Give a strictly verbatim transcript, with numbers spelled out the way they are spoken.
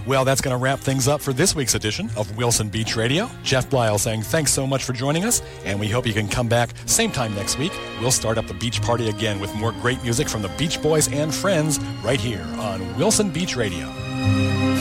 Well, that's going to wrap things up for this week's edition of Wilson Beach Radio. Jeff Blyle saying thanks so much for joining us, and we hope you can come back same time next week. We'll start up the beach party again with more great music from the Beach Boys and friends right here on Wilson Beach Radio.